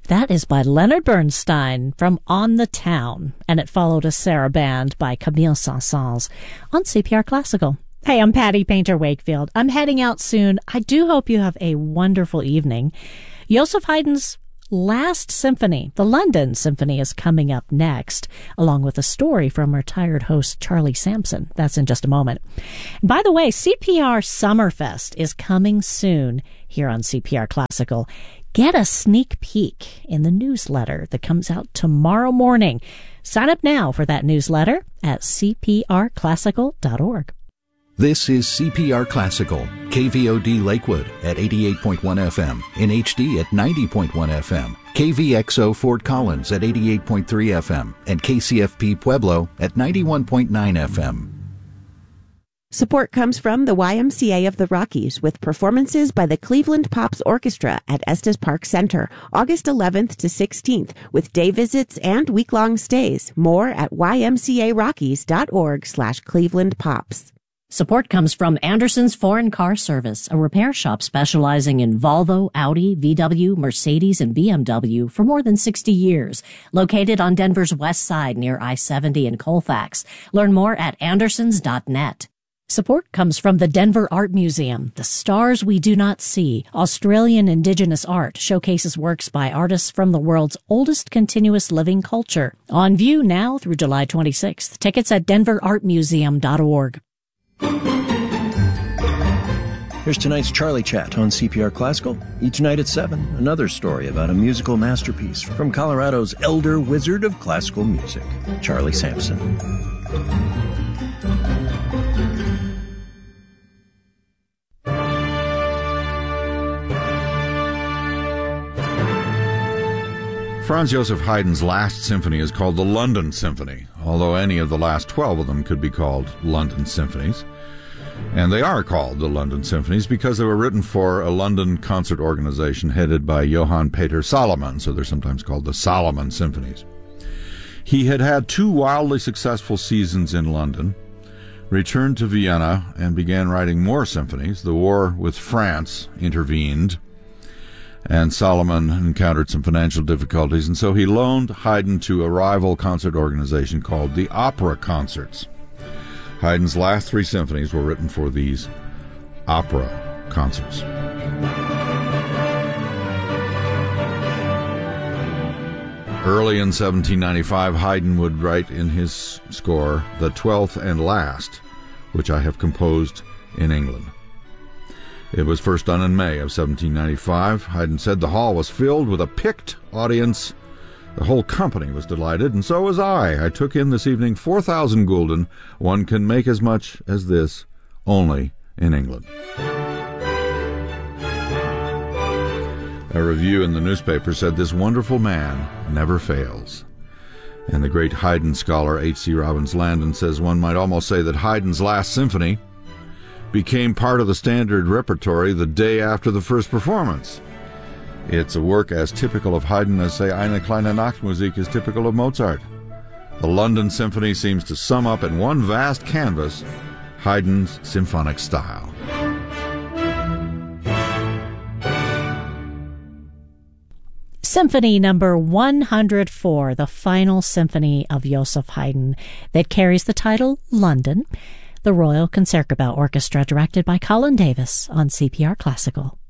That is by Leonard Bernstein from On the Town, and it followed a sarabande by Camille Saint-Saëns on CPR Classical. Hey, I'm Patty Painter Wakefield. I'm heading out soon. I do hope you have a wonderful evening. Joseph Haydn's last symphony, the London Symphony, is coming up next, along with a story from retired host Charlie Sampson. That's in just a moment. And by the way, CPR Summerfest is coming soon here on CPR Classical. Get a sneak peek in the newsletter that comes out tomorrow morning. Sign up now for that newsletter at cprclassical.org. This is CPR Classical, KVOD Lakewood at 88.1 FM, in HD at 90.1 FM, KVXO Fort Collins at 88.3 FM, and KCFP Pueblo at 91.9 FM. Support comes from the YMCA of the Rockies with performances by the Cleveland Pops Orchestra at Estes Park Center, August 11th to 16th, with day visits and week-long stays. More at ymcarockies.org/ClevelandPops. Support comes from Anderson's Foreign Car Service, a repair shop specializing in Volvo, Audi, VW, Mercedes, and BMW for more than 60 years. Located on Denver's west side near I-70 in Colfax. Learn more at andersons.net. Support comes from the Denver Art Museum. The Stars We Do Not See, Australian Indigenous art, showcases works by artists from the world's oldest continuous living culture. On view now through July 26th. Tickets at denverartmuseum.org. Here's tonight's Charlie Chat on CPR Classical. Each night at 7, another story about a musical masterpiece from Colorado's elder wizard of classical music, Charlie Sampson. Franz Joseph Haydn's last symphony is called the London Symphony, although any of the last 12 of them could be called London Symphonies. And they are called the London Symphonies because they were written for a London concert organization headed by Johann Peter Salomon, so they're sometimes called the Salomon Symphonies. He had had 2 wildly successful seasons in London, returned to Vienna, and began writing more symphonies. The war with France intervened, and Salomon encountered some financial difficulties, and so he loaned Haydn to a rival concert organization called the Opera Concerts. Haydn's last 3 symphonies were written for these opera concerts. Early in 1795, Haydn would write in his score the 12th and last, which I have composed in England. It was first done in May of 1795. Haydn said the hall was filled with a picked audience. The whole company was delighted, and so was I. I took in this evening 4,000 gulden. One can make as much as this only in England. A review in the newspaper said this wonderful man never fails. And the great Haydn scholar H.C. Robbins Landon says one might almost say that Haydn's last symphony became part of the standard repertory the day after the first performance. It's a work as typical of Haydn as, say, Eine kleine Nachtmusik is typical of Mozart. The London Symphony seems to sum up in one vast canvas Haydn's symphonic style. Symphony number 104, the final symphony of Joseph Haydn that carries the title London. The Royal Concertgebouw Orchestra, directed by Colin Davis on CPR Classical.